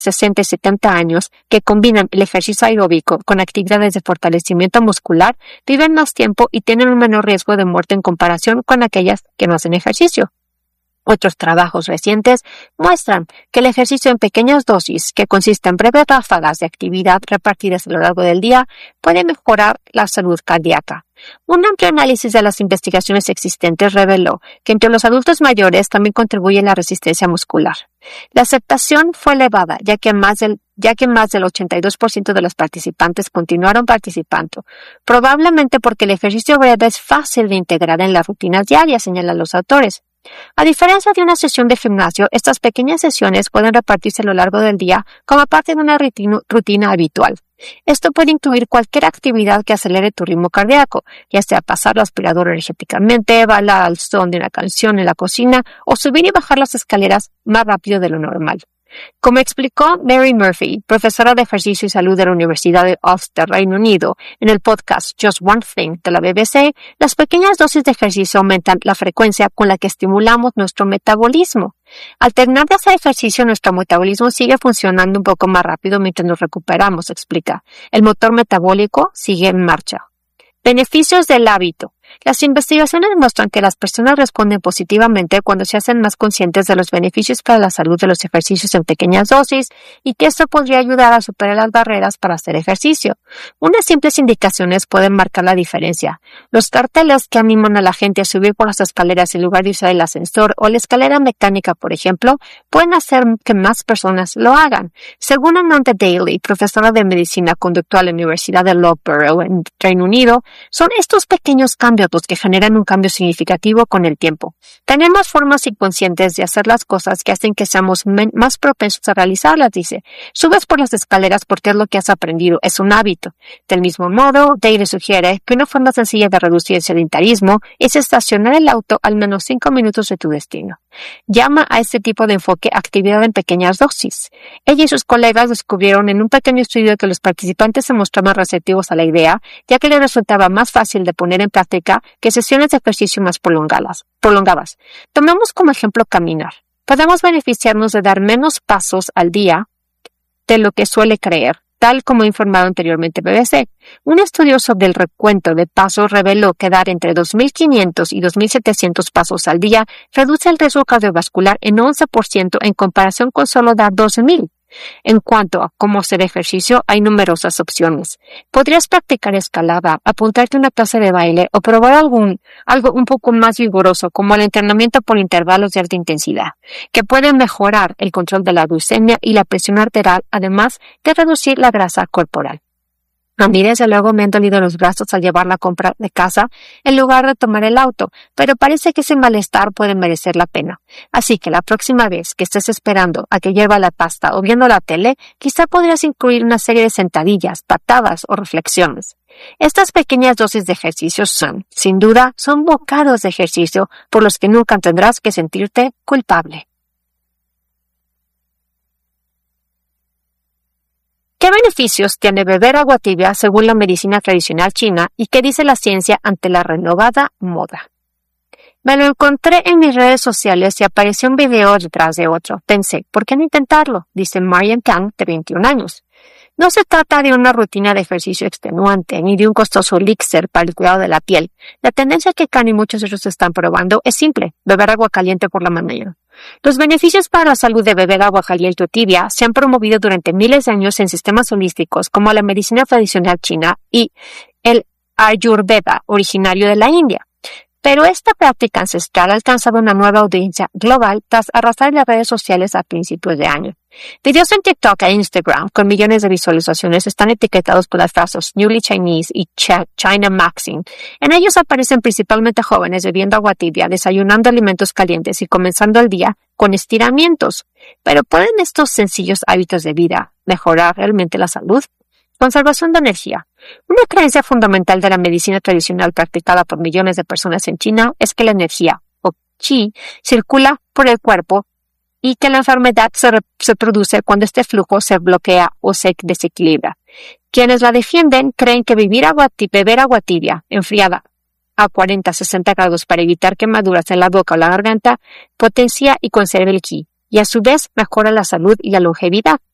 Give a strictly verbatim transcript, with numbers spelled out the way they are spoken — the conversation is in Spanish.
sesenta y setenta años que combinan el ejercicio aeróbico con actividades de fortalecimiento muscular viven más tiempo y tienen un menor riesgo de muerte en comparación con aquellas que no hacen ejercicio. Otros trabajos recientes muestran que el ejercicio en pequeñas dosis, que consiste en breves ráfagas de actividad repartidas a lo largo del día, puede mejorar la salud cardíaca. Un amplio análisis de las investigaciones existentes reveló que entre los adultos mayores también contribuye la resistencia muscular. La aceptación fue elevada, ya que más del, ya que más del ochenta y dos por ciento de los participantes continuaron participando, probablemente porque el ejercicio breve es fácil de integrar en las rutinas diarias, señalan los autores. A diferencia de una sesión de gimnasio, estas pequeñas sesiones pueden repartirse a lo largo del día como parte de una rutina, rutina habitual. Esto puede incluir cualquier actividad que acelere tu ritmo cardíaco, ya sea pasar la aspiradora energéticamente, bailar al son de una canción en la cocina o subir y bajar las escaleras más rápido de lo normal. Como explicó Mary Murphy, profesora de ejercicio y salud de la Universidad de Ulster, Reino Unido, en el podcast Just One Thing de la B B C, las pequeñas dosis de ejercicio aumentan la frecuencia con la que estimulamos nuestro metabolismo. Al terminar de hacer ejercicio, nuestro metabolismo sigue funcionando un poco más rápido mientras nos recuperamos, explica. El motor metabólico sigue en marcha. Beneficios del hábito. Las investigaciones muestran que las personas responden positivamente cuando se hacen más conscientes de los beneficios para la salud de los ejercicios en pequeñas dosis y que esto podría ayudar a superar las barreras para hacer ejercicio. Unas simples indicaciones pueden marcar la diferencia. Los carteles que animan a la gente a subir por las escaleras en lugar de usar el ascensor o la escalera mecánica, por ejemplo, pueden hacer que más personas lo hagan. Según Amanda Daly, profesora de medicina conductual en la Universidad de Loughborough en Reino Unido, son estos pequeños cambios los que generan un cambio significativo con el tiempo. Tenemos formas inconscientes de hacer las cosas que hacen que seamos más propensos a realizarlas, dice. Subes por las escaleras porque es lo que has aprendido, es un hábito. Del mismo modo, Daly sugiere que una forma sencilla de reducir el sedentarismo es estacionar el auto al menos cinco minutos de tu destino. Llama a este tipo de enfoque actividad en pequeñas dosis. Ella y sus colegas descubrieron en un pequeño estudio que los participantes se mostraban receptivos a la idea, ya que les resultaba más fácil de poner en práctica que sesiones de ejercicio más prolongadas. prolongadas. Tomemos como ejemplo caminar. Podemos beneficiarnos de dar menos pasos al día de lo que suele creer, tal como ha informado anteriormente B B C. Un estudio sobre el recuento de pasos reveló que dar entre dos mil quinientos y dos mil setecientos pasos al día reduce el riesgo cardiovascular en once por ciento en comparación con solo dar doce mil. En cuanto a cómo hacer ejercicio, hay numerosas opciones. Podrías practicar escalada, apuntarte a una clase de baile o probar algún, algo un poco más vigoroso como el entrenamiento por intervalos de alta intensidad, que pueden mejorar el control de la glucemia y la presión arterial, además de reducir la grasa corporal. A mí desde luego me han dolido los brazos al llevar la compra de casa en lugar de tomar el auto, pero parece que ese malestar puede merecer la pena. Así que la próxima vez que estés esperando a que hierva la pasta o viendo la tele, quizá podrías incluir una serie de sentadillas, patadas o reflexiones. Estas pequeñas dosis de ejercicio son, sin duda, son bocados de ejercicio por los que nunca tendrás que sentirte culpable. ¿Qué beneficios tiene beber agua tibia según la medicina tradicional china y qué dice la ciencia ante la renovada moda? Me lo encontré en mis redes sociales y apareció un video detrás de otro. Pensé, ¿por qué no intentarlo? Dice Marian Tang, de veintiún años. No se trata de una rutina de ejercicio extenuante ni de un costoso elixir para el cuidado de la piel. La tendencia que Khan y muchos de ellos están probando es simple, beber agua caliente por la mañana. Los beneficios para la salud de beber agua caliente o tibia se han promovido durante miles de años en sistemas holísticos como la medicina tradicional china y el Ayurveda, originario de la India. Pero esta práctica ancestral ha alcanzado una nueva audiencia global tras arrasar en las redes sociales a principios de año. Videos en TikTok e Instagram con millones de visualizaciones están etiquetados por las frases Newly Chinese y China Maxing. En ellos aparecen principalmente jóvenes bebiendo agua tibia, desayunando alimentos calientes y comenzando el día con estiramientos. Pero ¿pueden estos sencillos hábitos de vida mejorar realmente la salud? Conservación de energía. Una creencia fundamental de la medicina tradicional practicada por millones de personas en China es que la energía, o qi, circula por el cuerpo y que la enfermedad se, se produce cuando este flujo se bloquea o se desequilibra. Quienes la defienden creen que vivir agua, beber agua tibia, enfriada a cuarenta a sesenta grados para evitar quemaduras en la boca o la garganta, potencia y conserva el qi, y a su vez mejora la salud y la longevidad.